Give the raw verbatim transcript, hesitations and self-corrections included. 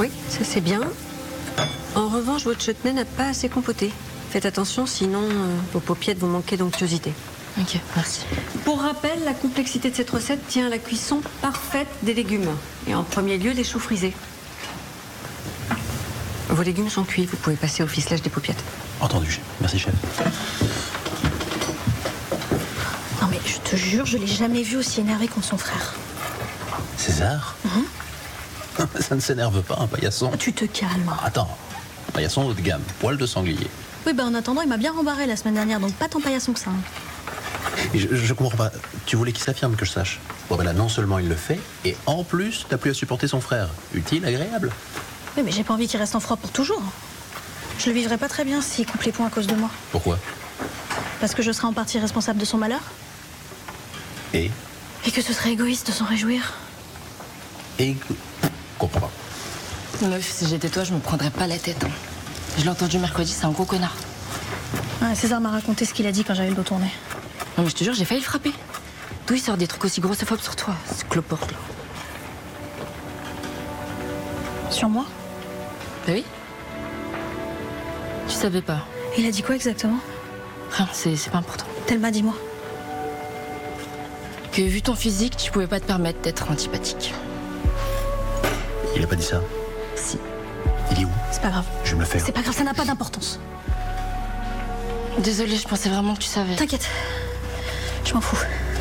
Oui, ça c'est bien. En revanche, votre chutney n'a pas assez compoté. Faites attention, sinon euh, vos paupiettes vont manquer d'onctuosité. Ok, merci. Pour rappel, la complexité de cette recette tient à la cuisson parfaite des légumes. Et en premier lieu, des choux frisés. Vos légumes sont cuits, vous pouvez passer au ficelage des paupiettes. Entendu, chef. Merci, chef. Non mais je te jure, je l'ai jamais vu aussi énervé contre son frère. César Mmh. Ça ne s'énerve pas, un paillasson. Tu te calmes. Attends, un paillasson haut de gamme, poil de sanglier. Oui, bah en attendant, il m'a bien rembarré la semaine dernière, donc pas tant paillasson que ça. hein. Et je, je comprends pas. Tu voulais qu'il s'affirme, que je sache. Bon, ben là, non seulement il le fait, et en plus, t'as plus à supporter son frère. Utile, agréable. Oui, mais j'ai pas envie qu'il reste en froid pour toujours. Je le vivrais pas très bien s'il coupe les points à cause de moi. Pourquoi? Parce que je serais en partie responsable de son malheur. Et Et que ce serait égoïste de s'en réjouir. Et comprends pas. Meuf, si j'étais toi, je me prendrais pas la tête. hein. Je l'ai entendu mercredi, c'est un gros connard. Ouais, César m'a raconté ce qu'il a dit quand j'avais le dos tourné. Non mais je te jure, j'ai failli le frapper. D'où il sort des trucs aussi grossophobes sur toi, ce cloporte là? Sur moi? Bah oui. Tu savais pas. Il a dit quoi exactement? Rien, c'est c'est pas important. Thelma, dis-moi. Que vu ton physique, tu pouvais pas te permettre d'être antipathique. Il a pas dit ça. Si. Il est où? C'est pas grave. Je vais me le faire. C'est pas grave, ça n'a pas d'importance. Désolée, je pensais vraiment que tu savais. T'inquiète. Je m'en fous.